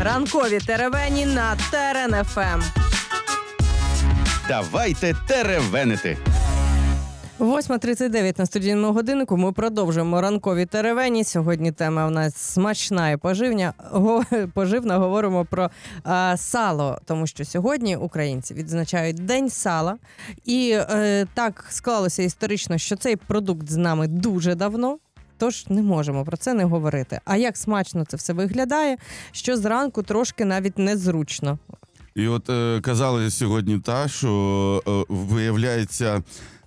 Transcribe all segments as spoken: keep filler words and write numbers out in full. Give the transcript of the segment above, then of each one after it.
Ранкові теревені на Терен еф ем. Давайте теревенити. восьма тридцять дев'ять на студійному годиннику. Ми продовжуємо ранкові теревені. Сьогодні тема у нас смачна і поживня. Го, поживна. Говоримо про а, сало, тому що сьогодні українці відзначають День сала. І е, так склалося історично, що цей продукт з нами дуже давно. Тож не можемо про це не говорити. А як смачно це все виглядає, що зранку трошки навіть незручно. І от е, казали сьогодні та, що е, виявляється,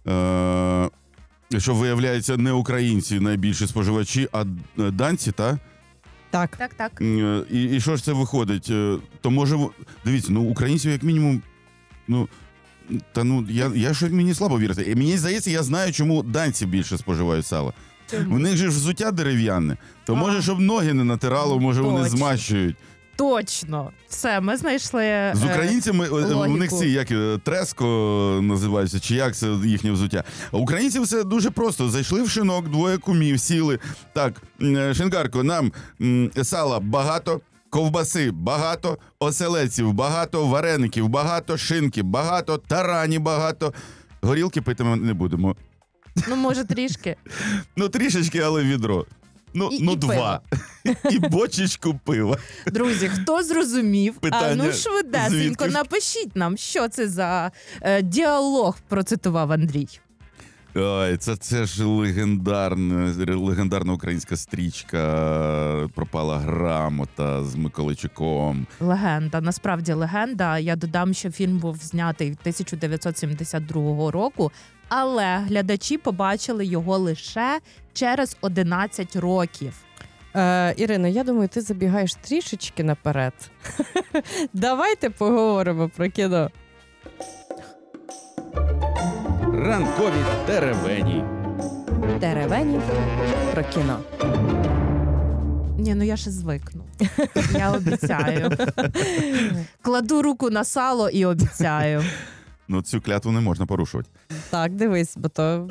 е, що виявляється не українці найбільші споживачі, а данці, та? Так. Так, так. Е, І, і що ж це виходить? Е, То може, дивіться, ну українців як мінімум, ну, та ну, я, я що мені слабо вірити. І мені здається, я знаю, чому данці більше споживають сало. В них же ж взуття дерев'яне, то А. може, щоб ноги не натирало, може вони Точно. змащують. Точно. Все, ми знайшли З е, українцями, логіку. у них ці, як е, треско називаються, чи як це їхнє взуття. А українці все дуже просто. Зайшли в шинок, двоє кумів, сіли. Так, е, шинкарко, нам м, сала багато, ковбаси багато, оселедців багато, вареників багато, шинки багато, тарані багато. Горілки пити ми не будемо. Ну, може, трішки. Ну, трішечки, але відро. Ну, І- ну і два. І бочечку пива. Друзі, хто зрозумів? Питання, а ну швидесенько звідки? напишіть нам, що це за е, діалог процитував Андрій. Ой, це, це ж легендарна, легендарна українська стрічка «Пропала грамота» з Миколайчуком. Легенда, насправді легенда. Я додам, що фільм був знятий тисяча дев'ятсот сімдесят другого року, але глядачі побачили його лише через одинадцять років. Е, Ірино, я думаю, ти забігаєш трішечки наперед. Давайте поговоримо про кіно. Ранкові теревені. Теревені про кіно. Ні, ну я ще звикну. Я обіцяю. Кладу руку на сало і обіцяю. Ну, цю клятву не можна порушувати. Так, дивись, бо то...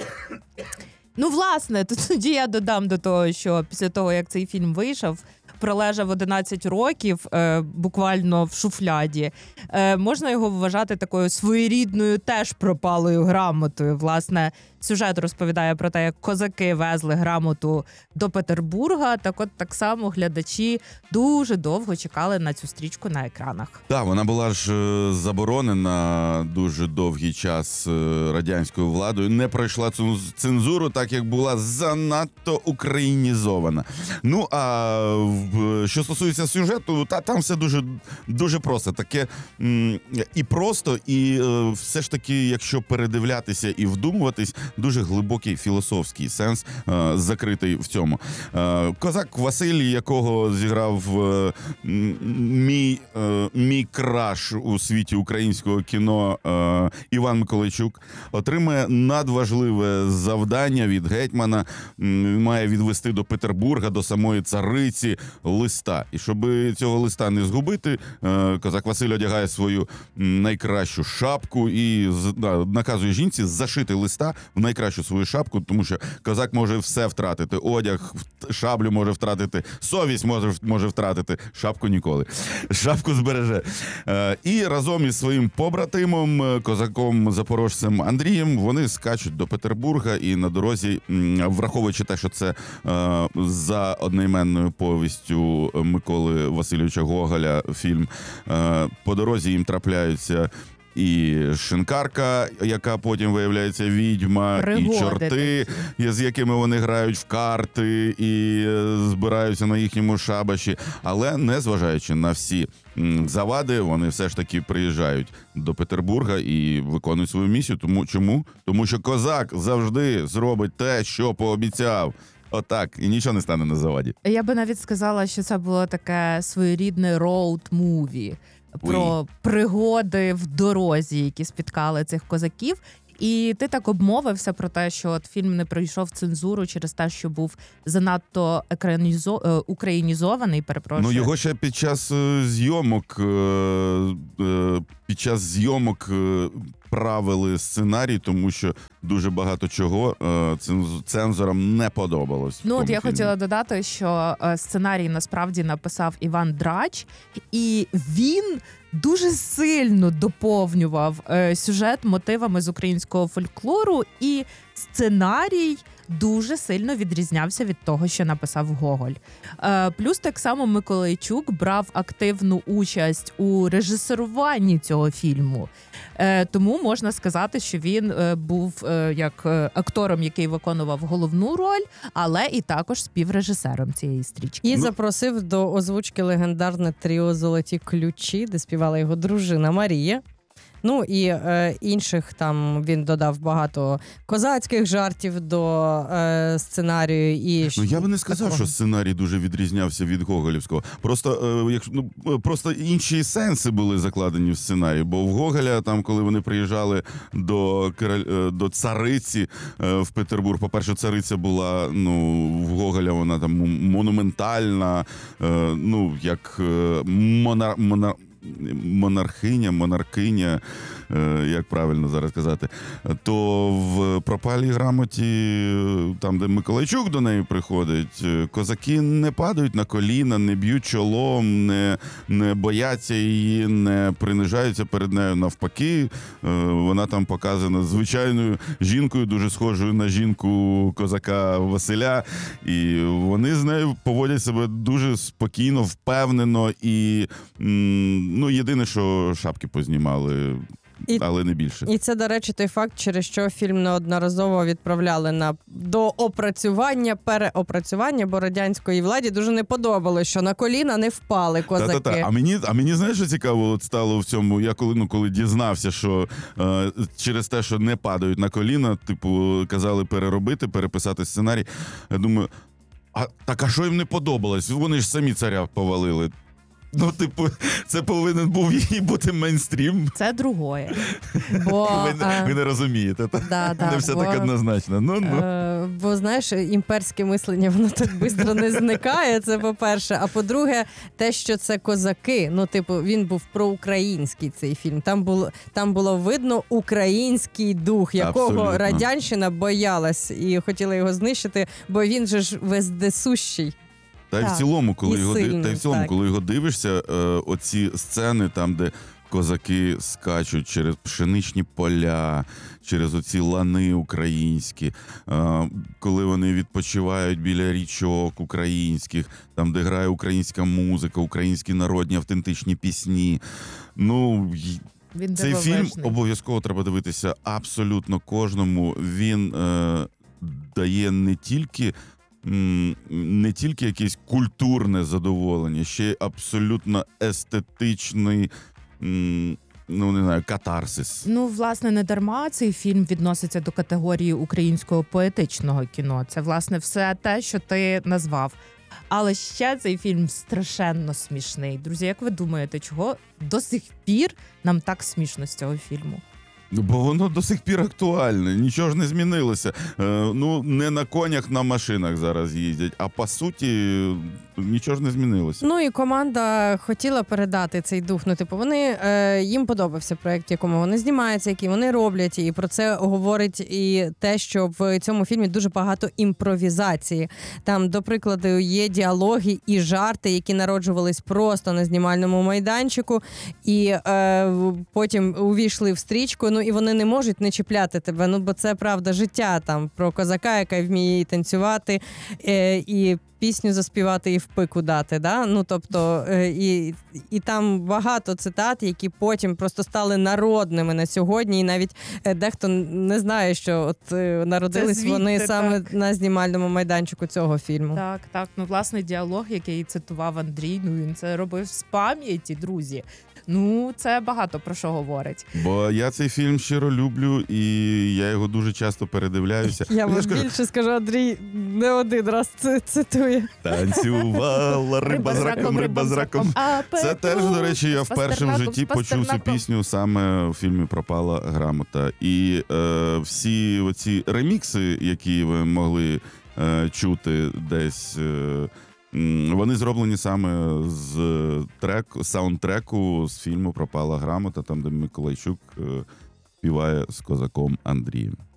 Ну, власне, то тоді я додам до того, що після того, як цей фільм вийшов, пролежав одинадцять років е, буквально в шуфляді, е, можна його вважати такою своєрідною теж пропалою грамотою. Власне, сюжет розповідає про те, як козаки везли грамоту до Петербурга, так от так само глядачі дуже довго чекали на цю стрічку на екранах. Так, вона була ж е, заборонена дуже довгий час е, радянською владою. Не пройшла цю цензуру, так як була занадто українізована. Ну, а в- що стосується сюжету, та там все дуже, дуже просто. Таке м, і просто, і е, все ж таки, якщо передивлятися і вдумуватись, дуже глибокий філософський сенс е, закритий в цьому. Е, Козак Василь, якого зіграв е, м, мій, е, мій краш у світі українського кіно е, Іван Миколайчук, отримує надважливе завдання від гетьмана. М, Він має відвести до Петербурга, до самої цариці листа. І щоб цього листа не згубити, е, козак Василь одягає свою м, найкращу шапку і з- да, наказує жінці зашити листа в найкращу свою шапку, тому що козак може все втратити. Одяг, в- шаблю може втратити, совість може, може втратити, шапку ніколи. Шапку збереже. Е, І разом із своїм побратимом, е, козаком-запорожцем Андрієм, вони скачуть до Петербурга і на дорозі, м, враховуючи те, що це е, за одноіменною повістю Миколи Васильовича Гоголя фільм, е, по дорозі їм трапляються і шинкарка, яка потім виявляється відьма, Пригоди і чорти, з якими вони грають в карти і е, збираються на їхньому шабаші. Але незважаючи на всі м, завади, вони все ж таки приїжджають до Петербурга і виконують свою місію. Тому чому? Тому що козак завжди зробить те, що пообіцяв. Отак, і нічого не стане на заваді. Я би навіть сказала, що це було таке своєрідне роуд-муві про пригоди в дорозі, які спіткали цих козаків. І ти так обмовився про те, що от фільм не пройшов цензуру через те, що був занадто екранізо... е, українізований, перепрошую. Ну, його ще під час е, зйомок, е, е, під час зйомок е, правили сценарій, тому що дуже багато чого е, ценз- цензорам не подобалось. в Ну, от тому я фільмі. хотіла додати, що е, сценарій насправді написав Іван Драч, і він дуже сильно доповнював е, сюжет мотивами з українського фольклору, і сценарій дуже сильно відрізнявся від того, що написав Гоголь. Е, плюс так само Миколайчук брав активну участь у режисеруванні цього фільму. Е, тому можна сказати, що він е, був е, як е, актором, який виконував головну роль, але і також співрежисером цієї стрічки. І Ну- запросив до озвучки легендарне тріо «Золоті ключі», де співала його дружина Марія. Ну і е, інших там він додав багато козацьких жартів до е, сценарію. І Ну я би не сказав, такого. що сценарій дуже відрізнявся від Гоголівського. Просто е, якщо ну е, просто інші сенси були закладені в сценарій. Бо в Гоголя, там, коли вони приїжджали до Кириль- е, до цариці е, в Петербург, по-перше, цариця була ну в Гоголя, вона там м- монументальна, е, ну як е, монар, монар, монархиня, монаркиня, е, як правильно зараз казати, то в пропалій грамоті, е, там, де Миколайчук до неї приходить, е, козаки не падають на коліна, не б'ють чолом, не, не бояться її, не принижаються перед нею. Навпаки, е, вона там показана звичайною жінкою, дуже схожою на жінку козака Василя, і вони з нею поводять себе дуже спокійно, впевнено і м, ну, єдине, що шапки познімали, І- але не більше. І це, до речі, той факт, через що фільм неодноразово відправляли на доопрацювання, переопрацювання, бо радянської владі дуже не подобалось, що на коліна не впали козаки. Та-та-та. А мені, а мені знаєш, що цікаво от стало в цьому? Я коли, ну, коли дізнався, що е, через те, що не падають на коліна, типу, казали переробити, переписати сценарій. Я думаю, а так а що їм не подобалось? Вони ж самі царя повалили. Ну, типу, це повинен був і бути мейнстрім. Це другое. Бо, Ви, не- е, ви не розумієте, та? да, да, Не все бо, так однозначно. Ну, ну. е, бо, знаєш, імперське мислення, воно так швидко не зникає, це по-перше. А по-друге, те, що це козаки, ну, типу, він був проукраїнський цей фільм. Там було, там було видно український дух, якого Абсолютно. радянщина боялась і хотіла його знищити, бо він же ж вездесущий. Та й в Так. цілому, коли І його ди- сильний, та й в цілому, так. коли його дивишся, е, оці сцени, там, де козаки скачуть через пшеничні поля, через оці лани українські, е, коли вони відпочивають біля річок українських, там, де грає українська музика, українські народні автентичні пісні. Ну, й- Він цей фільм дивовижний. обов'язково треба дивитися абсолютно кожному. Він е, дає не тільки, м, не тільки якесь культурне задоволення, ще й абсолютно естетичний, м, ну не знаю, катарсис. Ну, власне, не дарма цей фільм відноситься до категорії українського поетичного кіно. Це, власне, все те, що ти назвав. Але ще цей фільм страшенно смішний. Друзі, як ви думаєте, чого до сих пір нам так смішно з цього фільму? Ну, бо воно до сих пір актуальне, нічого ж не змінилося. Е, ну, не на конях, на машинах зараз їздять, а по суті нічого ж не змінилося. Ну і команда хотіла передати цей дух. Ну, типу, вони е, їм подобався проєкт, в якому вони знімаються, який вони роблять. І про це говорить і те, що в цьому фільмі дуже багато імпровізації. Там, до прикладу, є діалоги і жарти, які народжувались просто на знімальному майданчику, і е, потім увійшли в стрічку. Ну і вони не можуть не чіпляти тебе. Ну бо це правда життя там про козака, яка вміє і танцювати, е, і пісню заспівати і в пику дати. Да? Ну, тобто, е, і, і там багато цитат, які потім просто стали народними на сьогодні. І навіть е, дехто не знає, що от е, народились звідти, вони так. саме на знімальному майданчику цього фільму. Так, так. Ну, власне, діалог, який цитував Андрій, ну він це робив з пам'яті, друзі. Ну, це багато про що говорить. Бо я цей фільм щиро люблю, і я його дуже часто передивляюся. Я Ну, вам ж кажу, більше скажу, Андрій не один раз це цитує. танцювала риба з раком, риба з раком. А Це теж, до речі, я з вперше в Пастернаком, житті з почув цю Пастернаком. пісню саме у фільмі «Пропала грамота». І е, всі оці ремікси, які ви могли е, чути десь, е, м, вони зроблені саме з трек, саундтреку з фільму «Пропала грамота», там, де Миколайчук е, співає з козаком Андрієм.